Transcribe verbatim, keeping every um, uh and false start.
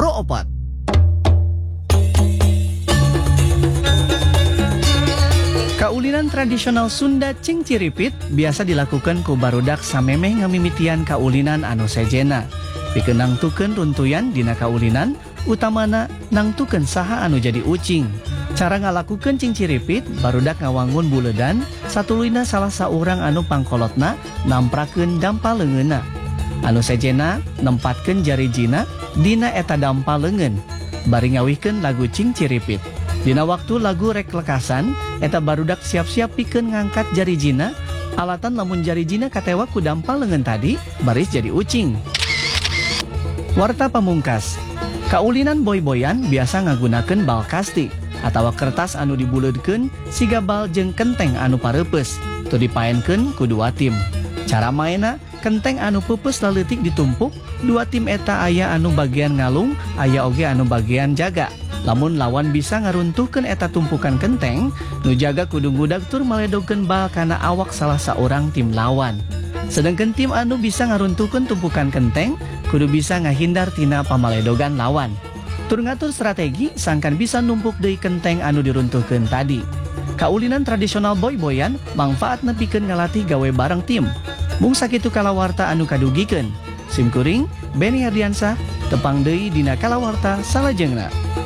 Pro Opat. Kaulinan tradisional Sunda Cing Ciripit biasa dilakukan ku barudak samemeh ngamimitian kaulinan anu sejena. Pikeun nangtukeun runtuyan dina kaulinan, utamana nangtukeun saha anu jadi ucing. Cara ngalakukeun Cing Ciripit, barudak ngawangun buledan, satuluyna salah saurang anu pangkolotna namprakeun dampal leungeunna. Anu sejena nempatkeun jarijina dina eta dampal leungeun. Bari ngawihkeun lagu Cing Ciripit. Dina waktu lagu rek lekasan, eta barudak siap-siap pikeun ngangkat jarijina, alatan lamun jarijina katewa ku dampal leungeun tadi, baris jadi ucing. Warta pamungkas. Kaulinan boy-boyan biasa ngagunakeun bal kasti atawa kertas anu dibuleudkeun siga bal jeung kenteng anu pareupeus, tu dipaenkeun ku dua tim. Cara mainna, kenteng anu peupeus leutik ditumpuk, dua tim eta aya anu bagian ngalung, aya oge anu bagian jaga. Lamun lawan bisa ngaruntuhkeun eta tumpukan kenteng, nu jaga kudu ngudag tur maledogkeun bal kana awak salah saurang tim lawan. Sedangkan tim anu bisa ngaruntuhkeun tumpukan kenteng, kudu bisa ngahindar tina pamaledogan lawan. Tur ngatur strategi sangkan bisa numpuk deui kenteng anu diruntuhkeun tadi. Kaulinan tradisional boy-boyan mangfaat nepikeun ngalatih gawe bareng tim. Mung sakitu kalawarta anu kadugikeun. Sim kuring, Benny Herdiansah, tepang deui dina kalawarta salajengna.